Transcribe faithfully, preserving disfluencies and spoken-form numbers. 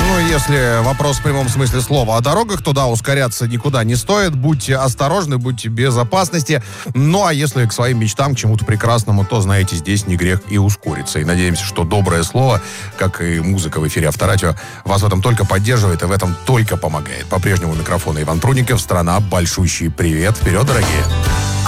Ну, если вопрос в прямом смысле слова о дорогах, то да, ускоряться никуда не стоит. Будьте осторожны, будьте в безопасности. Ну, а если к своим мечтам, к чему-то прекрасному, то, знаете, здесь не грех и ускориться. И надеемся, что доброе слово, как и музыка в эфире Авторадио, вас в этом только поддерживает и в этом только помогает. По-прежнему у микрофона Иван Прудников. Страна, большущий привет. Вперед, дорогие!